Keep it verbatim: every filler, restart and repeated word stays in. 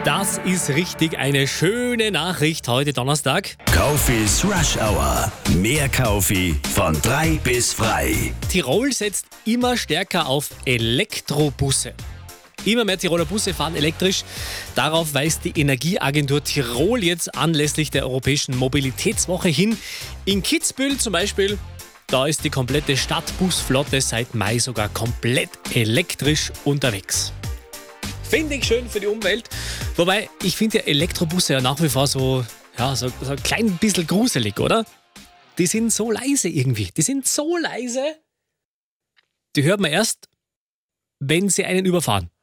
Das ist richtig eine schöne Nachricht heute Donnerstag. Kaufis Rush Hour. Mehr Kaufi von drei bis frei. Tirol setzt immer stärker auf Elektrobusse. Immer mehr Tiroler Busse fahren elektrisch. Darauf weist die Energieagentur Tirol jetzt anlässlich der Europäischen Mobilitätswoche hin. In Kitzbühel zum Beispiel, da ist die komplette Stadtbusflotte seit Mai sogar komplett elektrisch unterwegs. Finde ich schön für die Umwelt. Wobei, ich finde ja Elektrobusse ja nach wie vor so, ja, so, so ein klein bisschen gruselig, oder? Die sind so leise irgendwie. Die sind so leise. Die hört man erst, wenn sie einen überfahren.